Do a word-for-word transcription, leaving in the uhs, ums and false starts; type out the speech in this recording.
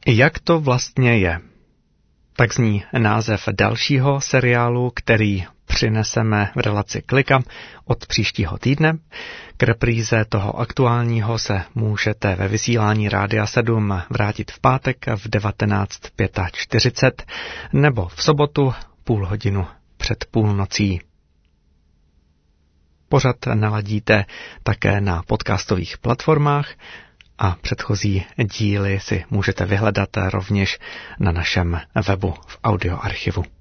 Jak to vlastně je? Tak zní název dalšího seriálu, který přineseme v relaci Klika od příštího týdne. K repríze toho aktuálního se můžete ve vysílání Rádia sedm vrátit v pátek v devatenáct čtyřicet pět nebo v sobotu půl hodinu před půlnocí. Pořad naladíte také na podcastových platformách a předchozí díly si můžete vyhledat rovněž na našem webu v audioarchivu.